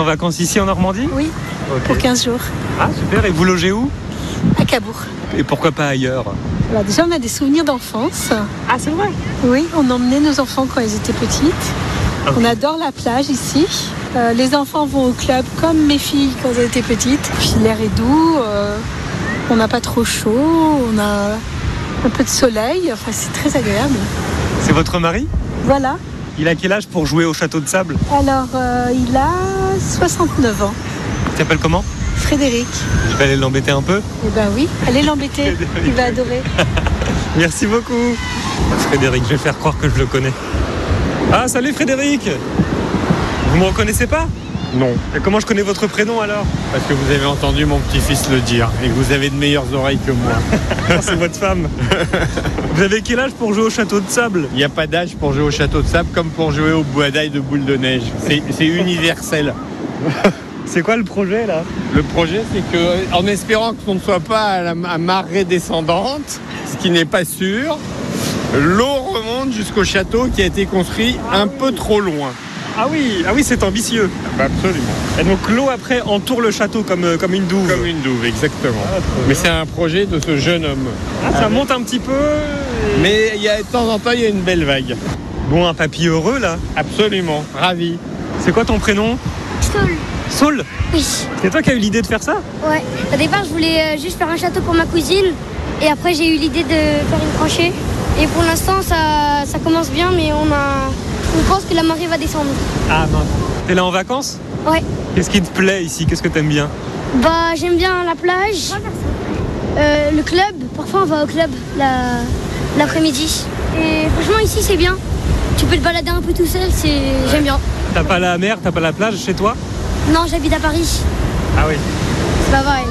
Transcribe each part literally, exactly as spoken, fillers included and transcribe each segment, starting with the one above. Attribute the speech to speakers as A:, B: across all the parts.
A: en vacances ici en Normandie ?
B: Oui,
A: Ok.
B: pour quinze jours,
A: Ah super, et vous logez où ?
B: à Cabourg.
A: Et pourquoi pas ailleurs ?
B: Alors déjà, on a des souvenirs d'enfance.
A: Ah c'est vrai ?
B: Oui, on emmenait nos enfants quand ils étaient petites.
A: Ok.
B: On adore la plage ici. Euh, les enfants vont au club comme mes filles quand elles étaient petites. Puis l'air est doux, euh, on n'a pas trop chaud, on a un peu de soleil. Enfin, c'est très agréable.
A: C'est votre mari ?
B: Voilà.
A: Il a quel âge pour jouer au château de sable ?
B: Alors, euh, il a soixante-neuf ans.
A: Il s'appelle comment ?
B: Frédéric.
A: Je vais aller l'embêter un peu.
B: Eh ben oui, allez l'embêter. Il va adorer.
A: Merci beaucoup. Frédéric, je vais faire croire que je le connais. Ah, salut Frédéric. Vous me reconnaissez pas ?
C: Non,
A: Et comment je connais votre prénom alors ?
C: parce que vous avez entendu mon petit-fils le dire et que vous avez de meilleures oreilles que moi.
A: C'est votre femme. Vous avez quel âge pour jouer au château de sable ?
C: Il n'y a pas d'âge pour jouer au château de sable comme pour jouer au bouadaï de boule de neige. C'est, c'est universel.
A: C'est quoi le projet là ?
C: Le projet, c'est que, en espérant qu'on ne soit pas à, la, à marée descendante, ce qui n'est pas sûr, l'eau remonte jusqu'au château qui a été construit un peu trop loin.
A: Ah oui, ah oui, c'est ambitieux.
C: Bah, absolument.
A: Et donc l'eau après entoure le château comme, euh, comme une douve.
C: Comme une douve, exactement.
A: Ah, trop
C: Mais
A: bien.
C: c'est un projet de ce jeune homme.
A: Ah, ça monte un petit peu. et-
C: Mais il y a, de temps en temps, il y a une belle vague.
A: Bon, un papy heureux là.
C: Absolument, ravi.
A: C'est quoi ton prénom ?
D: Saul.
A: Saul.
D: Oui.
A: C'est toi qui as eu l'idée de faire ça ?
D: Ouais. Au départ, je voulais euh, juste faire un château pour ma cousine. Et après, j'ai eu l'idée de faire une tranchée. Et pour l'instant, ça, ça commence bien, mais on a, on pense que la marée va descendre.
A: Ah mince. T'es là en vacances ?
D: Ouais.
A: Qu'est-ce qui te plaît ici ? Qu'est-ce que t'aimes bien ?
D: Bah, j'aime bien la plage, euh, le club. Parfois, on va au club la- l'après-midi. Et franchement, ici, c'est bien. Tu peux te balader un peu tout seul, c'est... j'aime bien.
A: T'as pas la mer, t'as pas la plage chez toi ?
D: Non, j'habite à Paris.
A: Ah oui.
D: C'est pas vrai.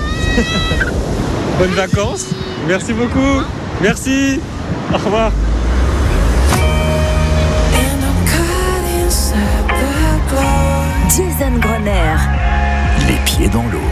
A: Bonnes vacances. Merci beaucoup. Merci. Au revoir.
E: Jason Grenier.
F: Les pieds dans l'eau.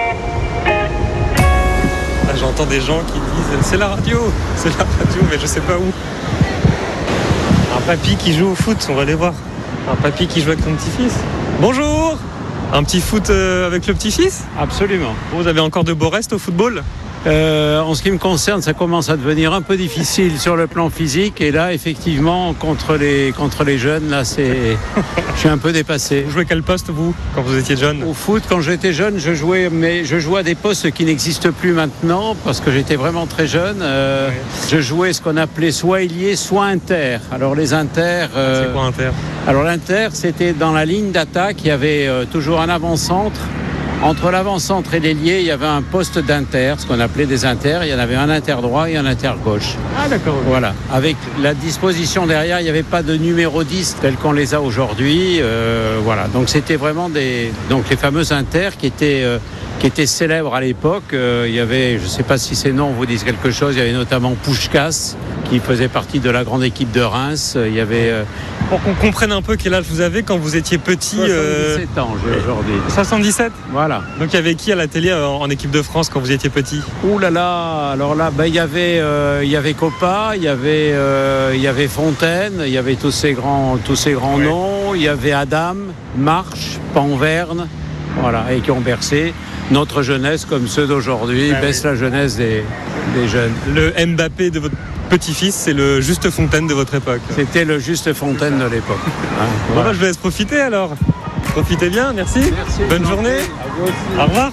A: Ah, j'entends des gens qui disent c'est la radio, c'est la radio, mais je sais pas où. Un papy qui joue au foot, on va aller voir. Un papy qui joue avec ton petit-fils. Bonjour. Un petit foot euh, avec le petit-fils ?
G: Absolument.
A: Vous avez encore de beaux restes au football ?
G: Euh, en ce qui me concerne, ça commence à devenir un peu difficile sur le plan physique. Et là, effectivement, contre les, contre les jeunes, là, c'est, je suis un peu dépassé.
A: Vous jouez quel poste, vous, quand vous étiez jeune ?
G: Au foot, quand j'étais jeune, je jouais, mais je jouais à des postes qui n'existent plus maintenant parce que j'étais vraiment très jeune. Euh,
A: Ouais.
G: Je jouais ce qu'on appelait soit ailier, soit inter. Alors les inter. euh,
A: C'est quoi Inter ?
G: Alors l'inter, c'était dans la ligne d'attaque. Il y avait euh, toujours un avant-centre. Entre l'avant-centre et l'ailier, il y avait un poste d'inter, ce qu'on appelait des inters. Il y en avait un inter droit et un inter gauche.
A: Ah d'accord.
G: Voilà. Avec la disposition derrière, il n'y avait pas de numéro dix tel qu'on les a aujourd'hui. Euh, voilà. Donc c'était vraiment des, donc les fameux inters qui étaient, euh, qui étaient célèbres à l'époque. Euh, il y avait, je ne sais pas si ces noms vous disent quelque chose. Il y avait notamment Puskás, qui faisait partie de la grande équipe de Reims. Il y avait euh,
A: Pour qu'on comprenne un peu quel âge vous avez quand vous étiez petit. euh,
G: soixante-dix-sept ans j'ai aujourd'hui.
A: soixante-dix-sept.
G: Voilà.
A: Donc il y avait qui à la télé euh, en équipe de France quand vous étiez petit ?
G: Ouh là là, alors là, ben, il y avait, euh, il y avait Coppa, il y avait, euh, il y avait Fontaine, il y avait tous ces grands, tous ces grands
A: Ouais.
G: noms. Il y avait Adam, Marche, Panverne, voilà, et qui ont bercé notre jeunesse comme ceux d'aujourd'hui,
A: Ah
G: baisse
A: oui.
G: la jeunesse des, des jeunes.
A: Le Mbappé de votre petit-fils, c'est le Juste Fontaine de votre époque.
G: C'était le Juste Fontaine de l'époque. Hein,
A: Bon
G: voilà.
A: bah, je vous laisse profiter alors. Profitez bien, merci.
G: Merci,
A: Bonne
G: je
A: journée.
G: À vous aussi.
A: Au revoir.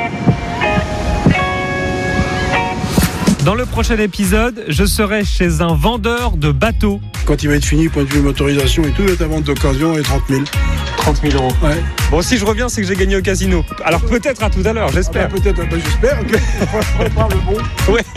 A: Dans le prochain épisode, je serai chez un vendeur de bateaux.
H: Quand il va être fini, point de vue motorisation et tout, ta vente d'occasion est trente mille.
A: trente mille euros.
H: Ouais.
A: Bon, si je reviens, c'est que j'ai gagné au casino. Alors peut-être à tout à l'heure,
H: Ah
A: j'espère.
H: bah, peut-être, bah, j'espère. On prépare le bon.
A: Ouais.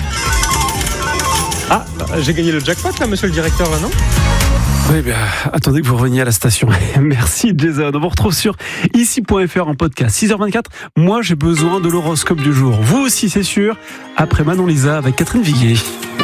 A: Ah, j'ai gagné le jackpot là, monsieur le directeur, là, non ?
I: Oui, bien, attendez que vous reveniez à la station. Merci Jason. On vous retrouve sur ici point f r en podcast. six heures vingt-quatre, moi j'ai besoin de l'horoscope du jour. Vous aussi, c'est sûr. Après Manon Lisa avec Catherine Viguier.